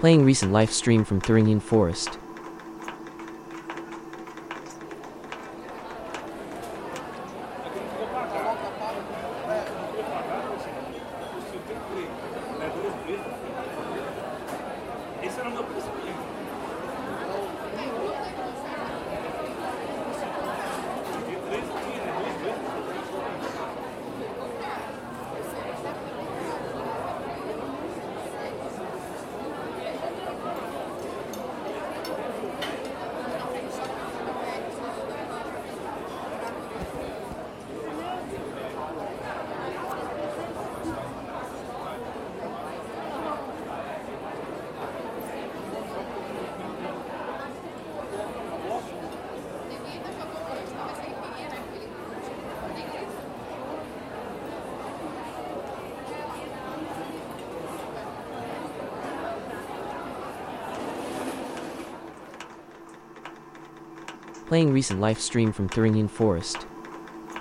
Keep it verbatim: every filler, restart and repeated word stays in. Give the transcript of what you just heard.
Playing recent live stream from Thuringian Forest. Playing recent live stream from Thuringian Forest.